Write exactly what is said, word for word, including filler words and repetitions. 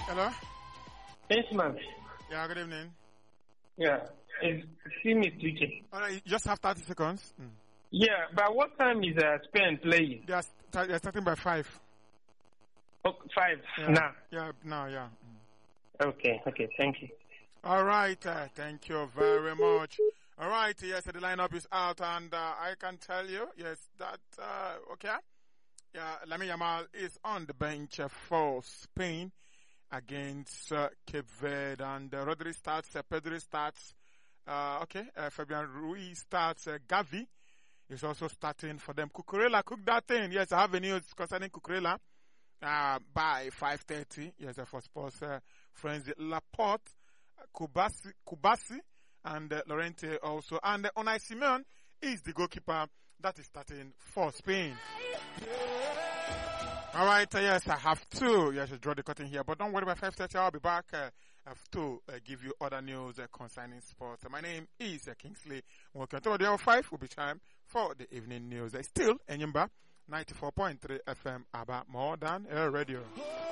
Hello? Yes, ma'am. Yeah, good evening. Yeah, it's see me speaking. All right, you just have thirty seconds. Mm. Yeah, but what time is uh, Spain playing? They are, st- they are starting by five. Oh, five Yeah. now. Yeah, now, yeah. Mm. Okay, okay, thank you. All right, uh, thank you very much. All right, yes, the lineup is out, and uh, I can tell you, yes, that, uh, okay, yeah, Lamine Yamal is on the bench uh, for Spain against uh, Cape Verde, and uh, Rodri starts, uh, Pedri starts, uh, okay, uh, Fabian Ruiz starts, uh, Gavi is also starting for them. Cucurella, cook that thing. Yes, I have a news concerning Cucurella uh, by five thirty. Yes, uh, for sports uh, friends, Laporte, Kubasi, Kubasi, and uh, Lorente also. And uh, Unai Simon is the goalkeeper that is starting for Spain. All right, uh, yes, I have to. Yes, I draw the curtain here, but don't worry. By five thirty, I'll be back. Uh, I have to uh, give you other news uh, concerning sports. Uh, my name is uh, Kingsley. Welcome to the hour five. Will be time for the evening news. Uh, still, Enyimba, ninety-four point three F M, Aba, more than a radio.